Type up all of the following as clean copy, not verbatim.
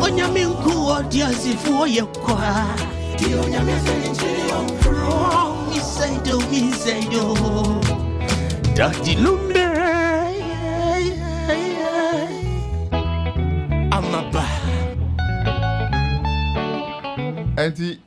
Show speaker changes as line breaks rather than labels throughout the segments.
Onyaminku odiasifu yekwa. Me say do. Daddy Lumbe. Amaba.
Auntie,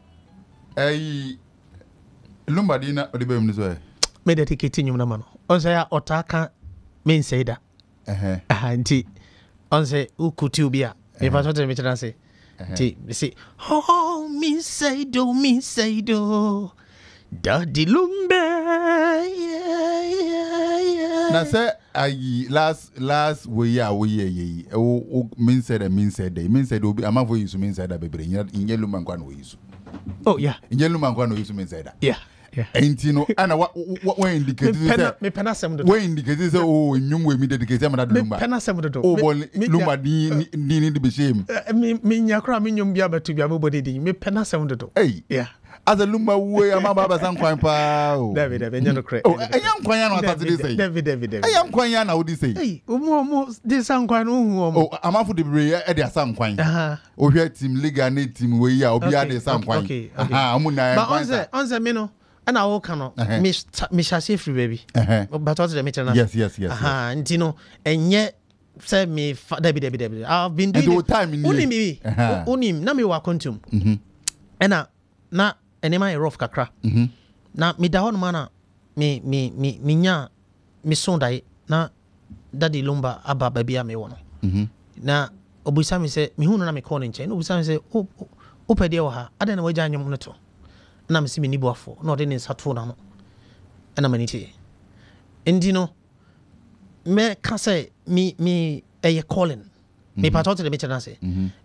Lumba dina odibe mnizoe.
Me dedicate nyum na mano. Onse ya otaka me say da. Auntie. Onse ukuti ubia. Me pasote me tena say. Auntie, me say, oh, me say do. Daddy Lumbe.
Na say last we mean said obi amafo yisu mean said bebre inye Lumba nkwa no yisu.
Oh yeah.
Inye Lumba nkwa no yisu mean said.
Yeah.
Enti no ana what indicate
me pena sem do.
What indicate say oh nyum we me dedicate am na Lumba.
Pena sem do.
Oh bol Lumba ni be shame.
Me nyakra me nyum bia betu bia me body din. Me pena sem do.
Hey.
Yeah.
As a Lumba way amaba san kwan pa.
David enyo credit.
Oh ayam kwan ya no Saturday say.
David.
Ayam kwan ya na odi say.
Hey, omo de san kwan no hu omo.
Oh amafo de bre e de san kwan. Ohwe team liga na team we ya obi a de san kwan. Amu na.
But onse me no and I walk no me shall free baby. But what the meter na.
Yes.
Nti no enye say me David. I've been doing
it. Time in
unim na me wa kontum. Na enema rough kakra. Na me da hon mana me nya me son dai na Daddy Lumba aba babia me wono. Na obusa me say me hunu na me call nche. No obusa me say o pede wo ha. Ade na waja anyom no to. Na me si me nibo afo. Na ode ne sato na no. Na maniti. Endi no me ka say me eye calling. Me pato to the meter na say.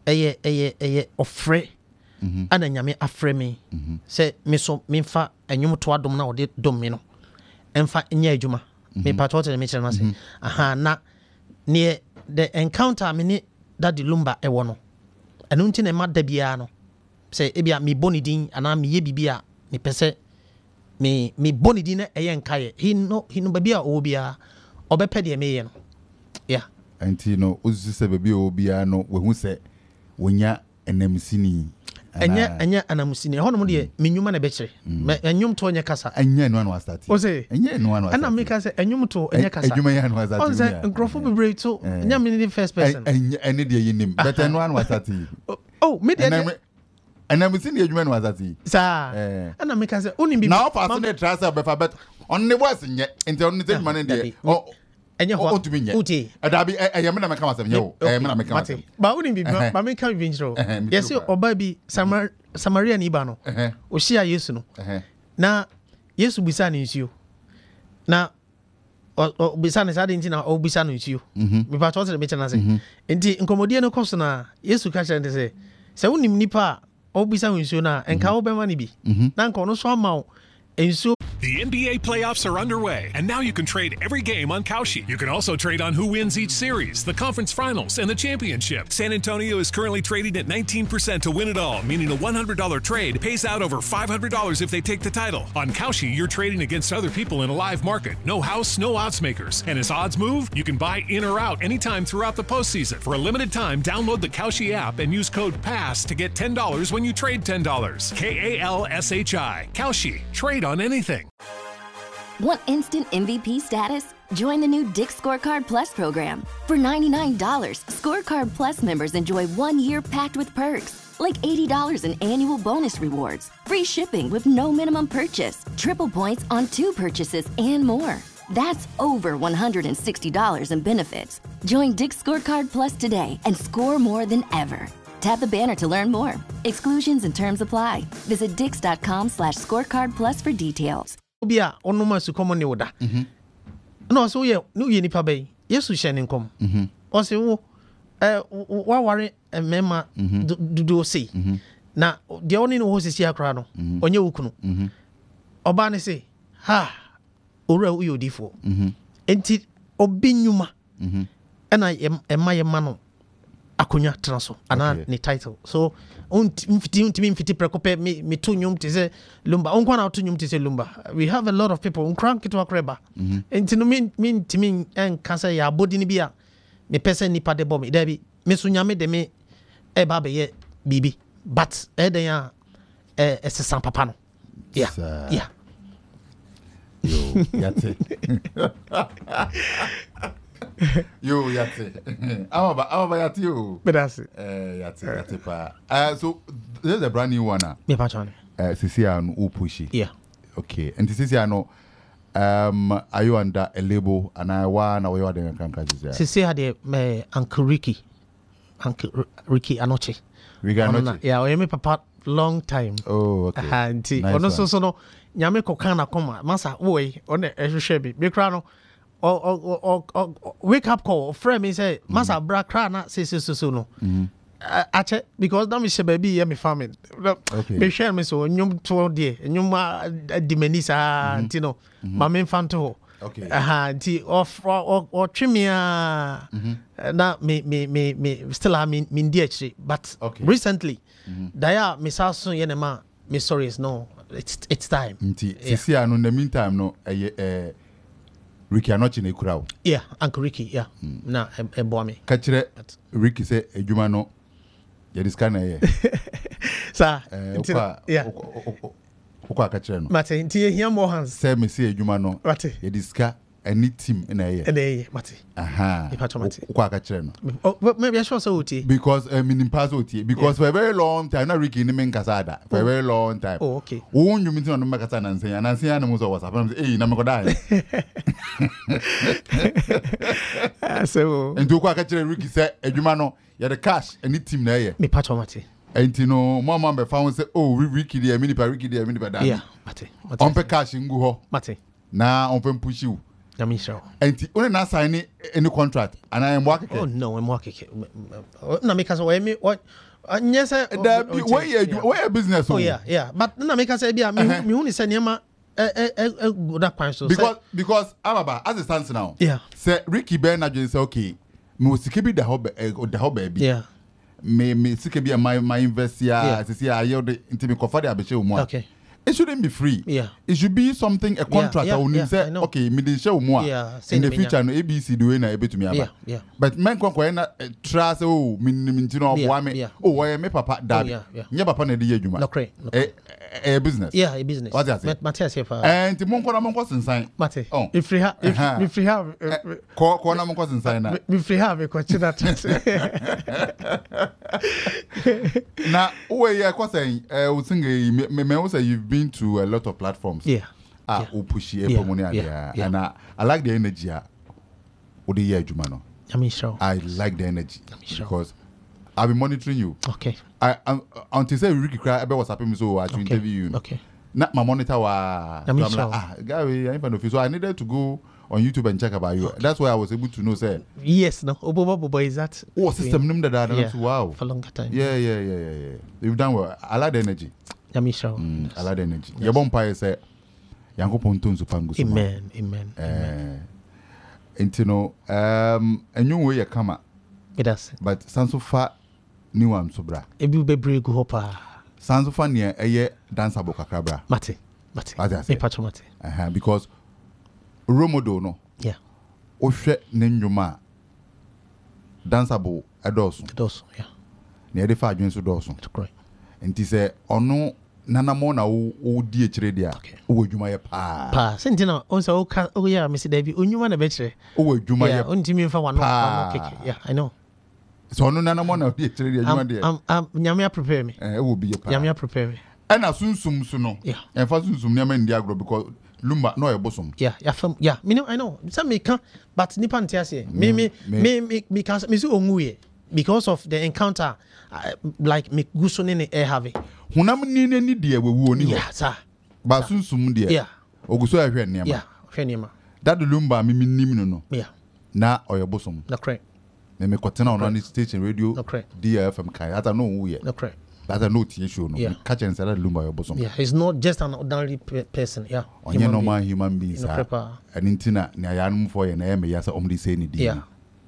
Eye ofre. Ana nyame afre me say me so me fa anyum to adom na ode dom me no emfa nya adwuma me pato to me kyerɛ say na ne the encounter me ne Daddy Lumba e wo no eno nti na ma da bia no say e bia me boni din ana me ye bibia me pese me boni din na eye nkaye he no babia o bia obepɛ de me ye no yeah
anti no uzi se babia o bia no we hu se wonya enamsini
anya anamusini hono de menwuma na bekire enyum to onye kasa
anya no anu start
o say
anya no anu
ana make say enyum to onye kasa
adwuma ya anu start
on say nkrofo bebre to nya me the first person
anya de yinim but anu anu start
oh me de
anamusini adwuma anu start
sa ana make say oni bi
na pass na transfer be fa bet on the boss nye enti on the man de enye ho uti adabi me na meka masem nye me na meka masem
ba uni bi ba me ka bi njro yes oba bi Samaria ni ba no o hia Yesu no na Yesu bisa na nsuo na o bisa na sade nti na o bisa na nsuo me ba tose me chana se enti nkomodie no koso na Yesu ka chante se unim nipa o bisa nsuo na enka wo be ma ni bi na nka no so ama nsuo.
The NBA playoffs are underway, and now you can trade every game on Kalshi. You can also trade on who wins each series, the conference finals, and the championship. San Antonio is currently trading at 19% to win it all, meaning a $100 trade pays out over $500 if they take the title. On Kalshi, you're trading against other people in a live market. No house, no odds makers. And as odds move, you can buy in or out anytime throughout the postseason. For a limited time, download the Kalshi app and use code PASS to get $10 when you trade $10. KALSHI. Kalshi. Trade on anything.
Want instant MVP status? Join the new Dick's Scorecard Plus program. For $99, Scorecard Plus members enjoy 1 year packed with perks, like $80 in annual bonus rewards, free shipping with no minimum purchase, triple points on 2 purchases, and more. That's over $160 in benefits. Join Dick's Scorecard Plus today and score more than ever. Tap the banner to learn more. Exclusions and terms apply. Visit dix.com/scorecardplus for details.
Obia onoma su komo ne woda. No so ye no ye nipa bay. Yesu hye ne nkom. O se wo wa ware mema dudu sei. Na de oni no ho sisi akra no. Onye wukunu. Oba ne se ha owura uyo difo. Enti obinyuma. Ena ema yema no akonya transo ana ni title so mfiti prekope me to nyum te se Lumba onkwa na to nyum te se Lumba. We have a lot of people unkrank it akreba enti no min timi en kasa ya body ni bia me pese nipa de bom da bi me so nyame de me eba be ye bibi but eden a sesan papa no yeah
Sir.
yeah
Yo, yate. Yo, yate. I'm about yate yo.
but that's it
Yate pa. So there's a brand new one.
me patron
Sisia no Upushi.
yeah
Okay. And Sisia no are you under a label and I want or you are the country?
sisi had me Uncle Ricky Anoche
Riganochi.
yeah o me papa long time
Oh, okay.
Auntie,
Nice
ono
one.
so no nyame kokana koma masa boy on ehwehwe bi me kra no o wake up call friend me say masa bra kra na so no ache because na me she baby ye me farming
Okay.
me share me so nyum to de nyum dimani sa anti no ma me fanto ho
Okay.
anti o twemia na me still have me ndi actually but
Okay.
recently daya me sa so ye ne ma me sorry is no it's time
Nti Sisia no in the meantime no Ricky Anochi na ekura wo.
yeah Uncle Ricky yeah na e boy me
Ka kire Ricky say adwuma no ye diska na ye.
sa yeah
Okwa ka kire no.
mate nti ye here more hands
Say me say adwuma no
mate
ye diska any team na ye.
ene mate
Aha.
Ipacho mate.
Okwa ka kire no.
oh maybe I sure so uti
Because minim pass oti because for a very long time na Ricky ni men kasada for a very long time.
oh okay
Wo nyu mitin no makasa na nsen na nsen na mo so WhatsApp na say na me koda.
so
Nti okwa ka kire Ricky say adwuma no ye the cash any team na ye.
me patcho mate
Enti no mama be found say oh Ricky dey mini pa da.
yeah mate
On pe cash ngu ho
mate
na on pe push you.
nyame sure
Enti one na sign any contract and I am working.
oh no I'm working na me kasa we me what yes
where business
oh yeah but na me kasa bia me hu ni se niam go that kwan so
because Ababa as it stands now.
yeah
Say Ricky Ben Adwin say okay. Me sike bi da ho ba bi.
yeah
Me sike bi my invest
Yeah.
ya sisi ayo de inti me kofa de abehye omu.
okay
It shouldn't be free.
Yeah.
It should be something a contract
yeah,
or
yeah,
say
I know.
okay, me dey show more.
Yeah,
In the
same
future no ABC do na ebe to me aba.
Yeah.
But men kon na trust oh me no
Yeah,
boa me.
yeah.
Oh, why me papa dad.
yeah.
Nye papa na dey adwuma.
No cray.
A business.
Yeah, a business.
What you say?
Matthias here for.
And mon kon sensan.
Mate.
Oh.
If we have
Ko na mon kon sensan na.
if we have a question that
Na we ya kwa say we sing me we say you've been to a lot of platforms.
yeah.
O push e
Yeah,
pomoni
yeah,
and I like the energy o dey hear adwuma no.
I mean sure.
I like the energy
Sure.
because I've been monitoring you.
Okay.
I until say Ricky cry about what's happening so I to interview you.
Okay.
Not my monitor wa.
I mean,
I'm
sure.
like Gary, I'm fan so I needed to go on YouTube and check about you. That's why I was able to know say
Yes, no. Obo is that?
oh system name that
Yeah.
wow.
For longer time.
Yeah. You've done well. I like the energy.
I mean sure.
I like the energy. Your bonfire say Yankopon tun supangu so.
Amen.
And you know and you way come
It does.
but sanso fa new am so bra.
Ebi bebre go hopa.
Sanso fa near eye danceable kakra bra.
Mate.
What I
Me
say?
patcho mate.
Because Romodo no
Yeah.
ohwe ne nnwuma danceable edoso
It does. Yeah.
na e dey fa adwen so doso
It's great.
enti se ono nanamo na wo di e kire dia
Okay.
wo adwuma ye pa
Pa. Sentina on so o yeah Mr. David onyuma na betre.
wo adwuma
Yeah,
ye
ontimi fa wano
Pa.
keke. Yeah, I know.
so ono nanamo na wo di e kire dia adwuma dia
Nyame prepare me.
wo bi ye pa
Nyame prepare me.
na sunsum so no
Yeah.
en fa sunsum ne ma ndi agro because lumba no e bosom
Yeah, me know, I know. Some me can, but nipa ntiase. Me can me so onguye because of the encounter, like me guso ne have.
hunam ni ni dia wewu oni ho
Yeah, sir.
ba sunsum dia
Yeah.
oguso ahwe ne ma
Yeah, hwenima.
that lumba mi nim no no
Yeah,
na oye bosom
no correct,
na me kotena on the station radio
No, correct.
DFM kai ata no wu ye
no correct.
ata no tie show no
Yeah.
catch and say that lumba oye bosom
Yeah, he's not just an ordinary person. Yeah,
onye normal human beings
No,
are
correct.
and intina na yanum for ye na me yasa omdi say ni di
Yeah,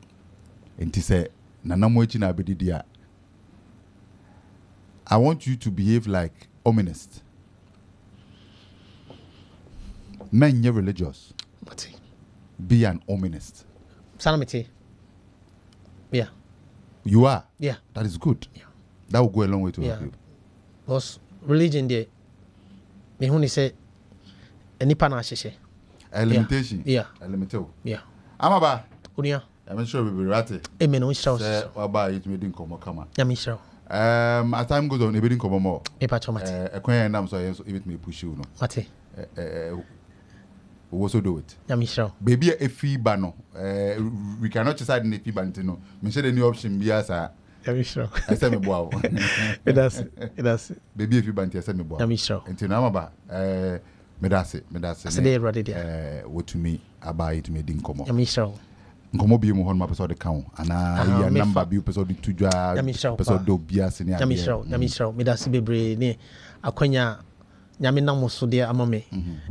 enti say na namo echi na abedi dia I want you to behave like ominous. Men you're religious.
but
Be an ominous.
sanamite. Yeah,
You are.
yeah,
That is good.
Yeah.
That will go a long way to help you.
Because religion there, me who say any panashe.
A limitation.
Yeah.
A limitation.
Yeah.
Amaba.
Unia.
I'm sure we'll be right.
Amen. On shows.
About it, we didn't come or
Yamisha.
As time goes on, it didn't come more.
A patchomate.
A coin, I'm sorry, so it may push you.
Mate.
We also do it.
Yamisha.
Baby, a fee banner. We cannot decide in a fee bantino. Me say the new option be as a.
Yamisha.
I say me bow.
It does.
Baby, if you banty, I say me bow.
Yamisha.
Until now, about me that's it.
So they ready there.
What to me about it me didn't come.
Yamisha.
Nkomo bi mo hon ma episode count ana ya number bi episode to dwa episode do bia se ne ade
Yamisha me that's bebre ne akwanya nyame nam so de amame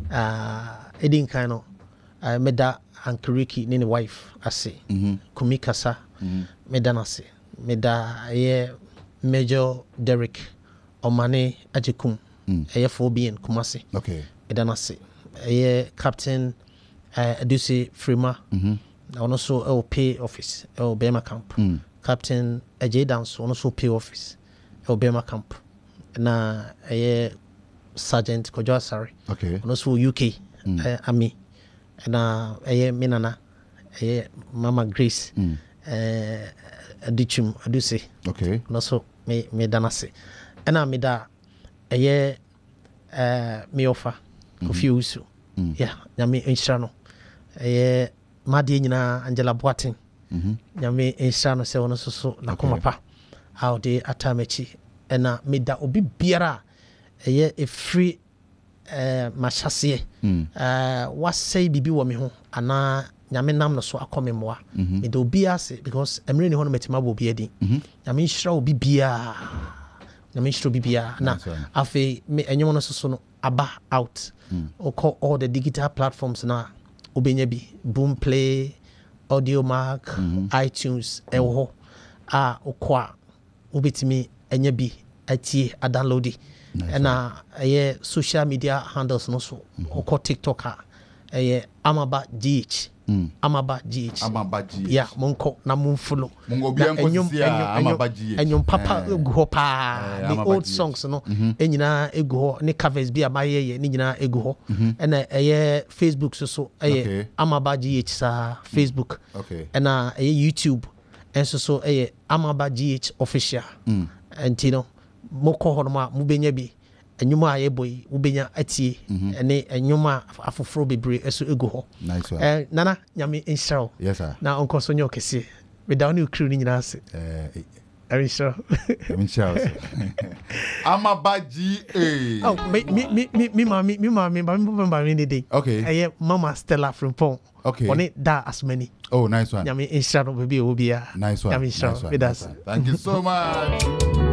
edin kan no meda Ankriki ne wife ase kumikasa meda nase meda ye Major Derek Omane Ajekum eye 4BN Kumasi
okay
meda nase eye Captain Adusi Frima and also LP office, Bema camp. Captain AJ Dance, also P office, Bema camp. Na a Sergeant Kojo Sari.
Okay.
And also UK, Ami. And a Minana, a Mama Grace, Adichum, Adusi.
Okay.
And also me Danase. And I made that a year me offer of you. Yeah, Yami Inshano. A Madi nyina Angela Boating. Nyame enshano se wono so na komapa. How de atamechi ena meda obi biara eye a free machase what say bibi wo me ho ana nyame nam no so akomemoa meda obi ase because emre ni ho no metima bo obi adi nyame nhira obi bia nyame nhira obi bia na afi me enyomo no so no aba out all the digital platforms na Obenya bi Boomplay, Audiomack, iTunes, ewo okwa ubitimi enya bi atie download and social media handles no so okwa TikTok Amaba GH Amaba GH yeah monko na munfollow
mongo bi ankosia Amaba GH
enyom papa egu ho pa the old songs no enyina egu ho ne covers bi amaye ne nyina egu ho na Facebook so Amaba GH sa Facebook na YouTube enso so Amaba GH official and you know moko ho no ma mubenya bi enyuma aye boy ubenya atie ene enyuma afoforo bebre eso egu ho
nice one
nana nyame inshaw
yes sir
na onko so nyo kese we down you crew ni nyina ase inshaw
Amaba GH
oh me mama ni dey okay Mama Stella from Pon
okay
on it that as many
oh nice one
nyame inshaw baby obia
nice one
nyame inshaw with us
thank you so much